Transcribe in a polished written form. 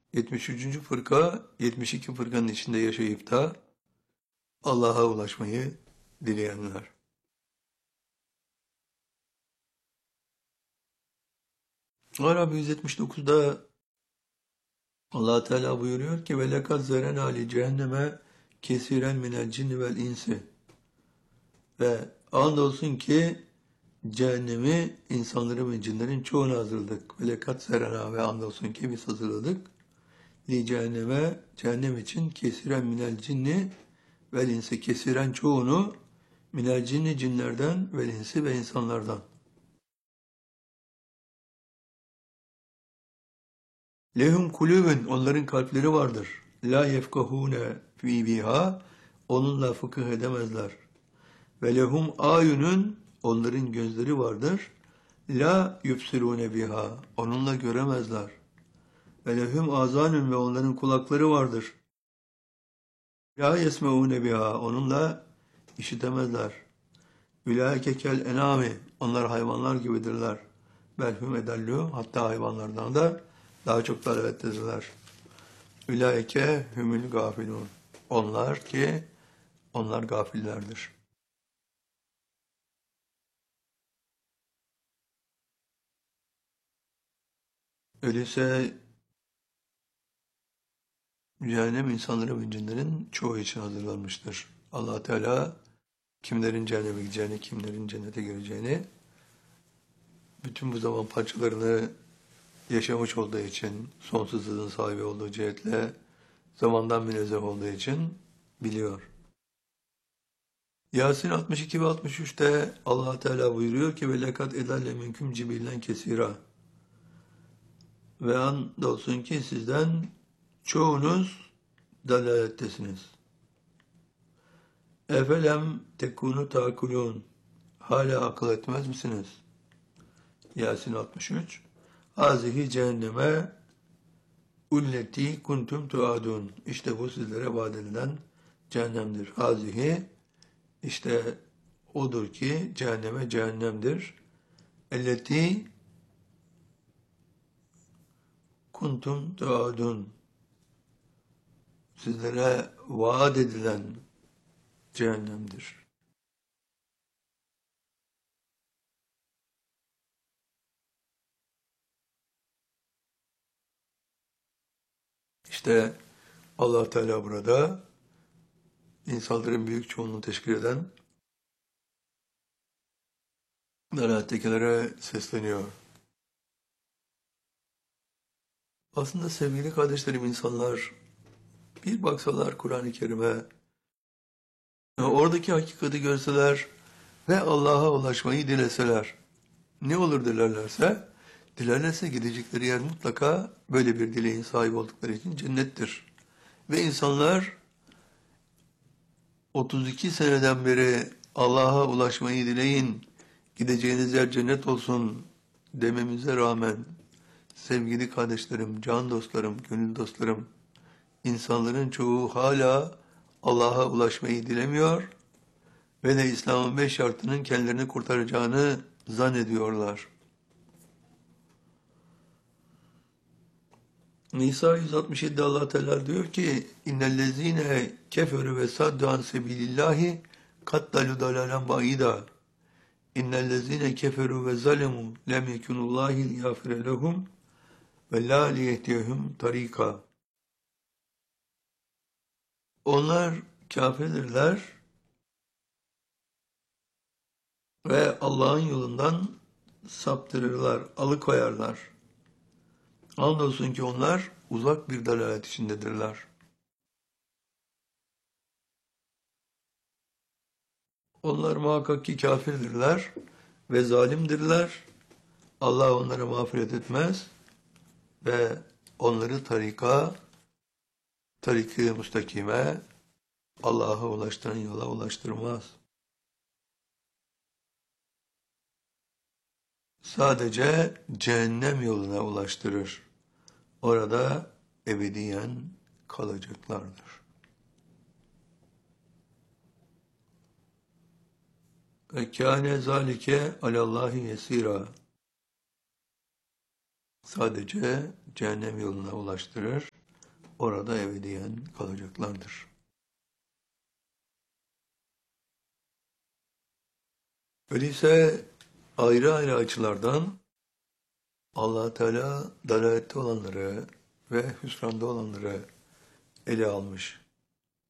73. fırka 72 fırkanın içinde yaşayıp da Allah'a ulaşmayı dileyenler. Arap 179'da Allah Teala buyuruyor ki ve lekad zerena li cehenneme kesiren minel cinni vel insi. Ve andolsun ki cehennemi insanların ve cinlerin çoğuna hazırladık. Ve lekad zerena ve andolsun ki biz hazırladık. Li cehenneme cehennem için kesiren minel cinni vel insi, kesiren çoğunu minel cinni cinlerden vel insi ve insanlardan. Lehum kulübün, onların kalpleri vardır. La yefkahune fi biha, onunla fıkıh edemezler. Ve lehum ayunun, onların gözleri vardır. La yubsirune biha, onunla göremezler. Ve lehum azanun, ve onların kulakları vardır. La yesmeune biha, onunla işitemezler. Ulaike kel enami, onlar hayvanlar gibidirler. Belhum edellu, hatta hayvanlardan da daha çok dalalettedirler. Ulaike humul gafilun, onlar ki onlar gafillerdir. Öyleyse cehennem insanların ve cinlerin çoğu için hazırlanmıştır. Allah Teala kimlerin cehenneme gideceğini, kimlerin cennete gireceğini, bütün bu zaman parçalarını yaşamış olduğu için, sonsuzluğun sahibi olduğu cihetle, zamandan münezzeh olduğu için biliyor. Yasin 62 ve 63'te Allah Teala buyuruyor ki ve lekad edalle minkum cibilen kesira. Ve andolsun ki sizden çoğunuz dalalettesiniz. Efelem tekunu takulun. Hala akıl etmez misiniz? Yasin 63. Hazihi cehenneme ulleti kuntum tuadun. İşte bu sizlere vaat edilen cehennemdir. Hazihi, işte odur ki cehenneme cehennemdir. Elleti kuntum tuadun. Sizlere vaat edilen cehennemdir. İşte Allah Teala burada insanların büyük çoğunluğunu teşkil eden dalalettekilere sesleniyor. Aslında sevgili kardeşlerim, insanlar bir baksalar Kur'an-ı Kerim'e, oradaki hakikati görseler ve Allah'a ulaşmayı dileseler, ne olur dilerlerse gidecekleri yer mutlaka böyle bir dileğin sahibi oldukları için cennettir. Ve insanlar 32 seneden beri Allah'a ulaşmayı dileyin, gideceğiniz yer cennet olsun dememize rağmen, sevgili kardeşlerim, can dostlarım, gönül dostlarım, insanların çoğu hala Allah'a ulaşmayı dilemiyor ve de İslam'ın 5 şartının kendilerini kurtaracağını zannediyorlar. Nisa 167'de Allah Teala diyor ki innellezine keferu ve saddu an sebilillahi kattalu dalalan ba'ida innellezine keferu ve zalemu lem yekunullahi liyafire lehum ve la liyehdiyehum tarika. Onlar kafirdirler ve Allah'ın yolundan saptırırlar, alıkoyarlar. Andolsun ki onlar uzak bir dalalet içindedirler. Onlar muhakkak ki kafirdirler ve zalimdirler. Allah onlara mağfiret etmez ve onları tarik-i müstakime, Allah'a ulaştıran yola ulaştırmaz. Sadece cehennem yoluna ulaştırır. Orada ebediyen kalacaklardır. Ve kâne zâlike alallâhi yesîrâ. Sadece cehennem yoluna ulaştırır. orada ebediyen kalacaklardır. Öyleyse ayrı ayrı açılardan Allah Teala dalalette olanları ve hüsranda olanları ele almış.